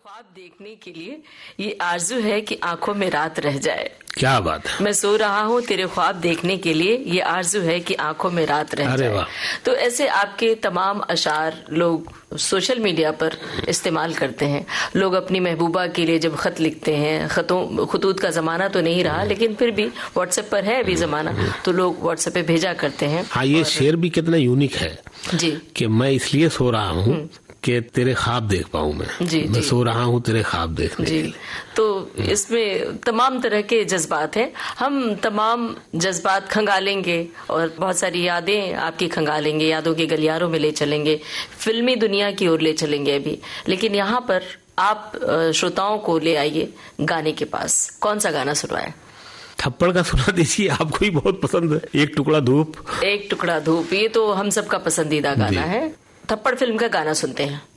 ख्वाब देखने के लिए ये आरज़ू है कि आंखों में रात रह जाए। क्या बात है। मैं सो रहा हूँ तेरे ख्वाब देखने के लिए, ये आरज़ू है कि आंखों में रात रह जाए। तो ऐसे आपके तमाम अशार लोग सोशल मीडिया पर इस्तेमाल करते हैं। लोग अपनी महबूबा के लिए जब खत लिखते हैं, खतूत का जमाना तो नहीं रहा, लेकिन फिर भी व्हाट्सएप पर है अभी जमाना, तो लोग व्हाट्सएप पे भेजा करते हैं। हाँ, ये शेर भी कितना यूनिक है जी, कि मैं इसलिए सो रहा हूँ कि तेरे ख्वाब देख पाऊं मैं सो रहा हूँ तेरे ख्वाब देखने के लिए। तो इसमें तमाम तरह के जज्बात हैं। हम तमाम जज्बात खंगालेंगे और बहुत सारी यादें आपकी खंगालेंगे, यादों के गलियारों में ले चलेंगे, फिल्मी दुनिया की ओर ले चलेंगे अभी। लेकिन यहाँ पर आप श्रोताओं को ले आइए गाने के पास। कौन सा गाना सुनवाए? थप्पड़ का सुना दीजिए, आपको ही बहुत पसंद है। एक टुकड़ा धूप। एक टुकड़ा धूप, ये तो हम सबका पसंदीदा गाना है। थप्पड़ फिल्म का गाना सुनते हैं।